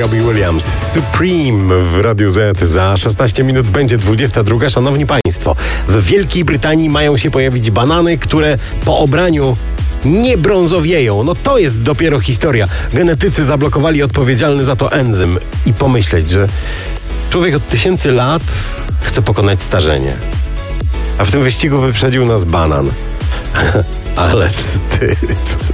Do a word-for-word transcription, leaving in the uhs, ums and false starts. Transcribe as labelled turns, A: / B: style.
A: Robbie Williams. Supreme w Radiu Z. Za szesnaście minut będzie dwudziesta druga. Szanowni Państwo, w Wielkiej Brytanii mają się pojawić banany, które po obraniu nie brązowieją. No to jest dopiero historia. Genetycy zablokowali odpowiedzialny za to enzym. I pomyśleć, że człowiek od tysięcy lat chce pokonać starzenie. A w tym wyścigu wyprzedził nas banan. Ale wstyd.